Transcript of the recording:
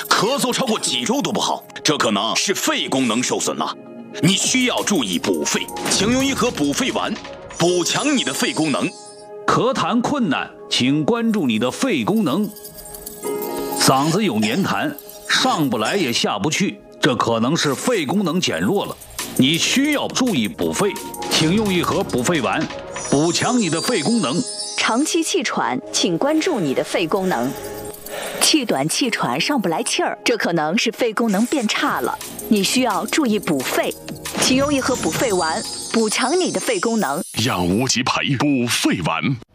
咳嗽超过几周都不好，这可能是肺功能受损了。你需要注意补肺，请用一盒补肺丸，补强你的肺功能。 咳痰困难，请关注你的肺功能。嗓子有黏痰，上不来也下不去，这可能是肺功能减弱了。你需要注意补肺，请用一盒补肺丸，补强你的肺功能。 长期气喘，请关注你的肺功能。气短气喘上不来气儿，这可能是肺功能变差了，你需要注意补肺，请用一盒补肺丸，补强你的肺功能。 养无极培补肺丸。